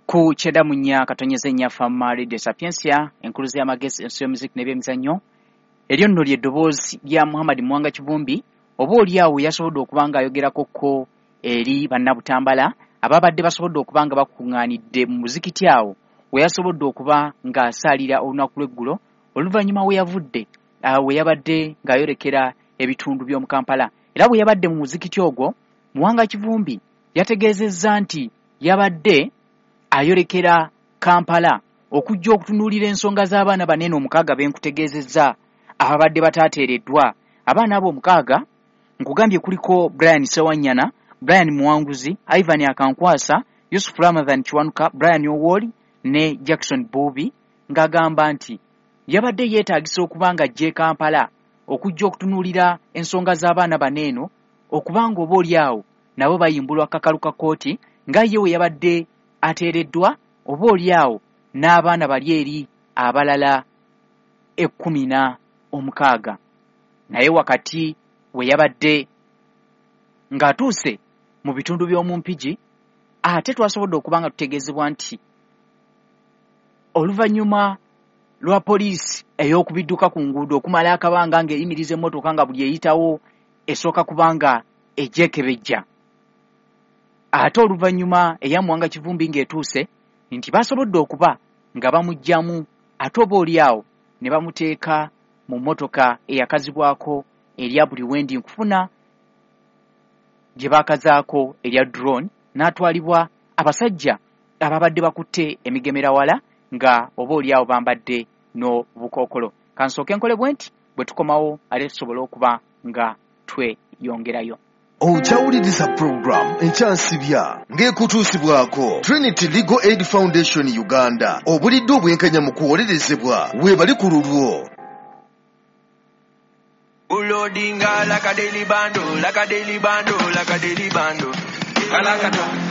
ku cheda munya katonyeze nya fama Radio Sapiensia enkuluzi y'amagezi ensiyo music n'ebyemizannyo eryo nno ly'eddoboozi lya Muhammad Mwanga Kivumbi oba oli awo yasobodde okubanga ayogerako ko eri bannabutambala ababadde basobodde okubanga bakuŋŋaanidde mu muzikiti awo we yasobodde okuba ng'asaalira olunaku lw'eggulo oluvannyuma we yavudde we yabadde ng'ayorekera ebitundu by'omu Kampala era bwe yabadde mu muzikiti ogwo Mwanga Kivumbi yategeezezza nti yabadde ayorekera Kampala okujja okutunuulira ensonga z'abaana banene omukaaga benkutegeezezza ababadde bataateereddwa abaana abo omukaaga nkugambye kuliko Brian Sewanyana, Brian Muwanguzi, Ivan Akankwasa, Yusuf Ramadhan Kiwanuka, Brian Owoli ne Jackson Bubi ng'agamba nti yabadde yeetaagisa okubanga ajje Kampala okujja okutunuulira ensonga z'abaana baneeno okubanga oba oli awo nabo bayimbulwa kakalu ka kooti nga ye we yabadde ateereddwa oba oli awo n'abaana bali eri abalala 16 naye wakati we yabadde ng'atuuse mu bitundu by'omu Mpigi ate twasobodde okubanga tutegeezebwa nti oluvannyuma lwa poliisi ey'okubidduka ku nguudo okumala akabanga ng'eyimiriza emmotoka nga buli eyitawo esooka kubanga ejjeekebejja ate oluvannyuma eya Mwanga Kivumbi ng'etuuse nti basobodde okuba nga bamuggyamu ate oba oli awo ne bamuteeka mu mmotoka eyakazibwako erya buli wendi nkufuna gye baakazaako erya drone n'atwalibwa abasajja ababadde bakutte emigemerawala nga oba oli awo bambadde n'obukookolo kansooke nkole bwe nti bwe tukomawo ate tusobole okuba nga tweyongerayo. Okyawuliriza program ekyansibya ng'ekutuusibwako Trinity Legal Aid Foundation Uganda obulidde obwenkanya mu kuwolerezebwa weebali ku lulwo. Ulodinga like a daily bando, like a daily bando, like a daily bando.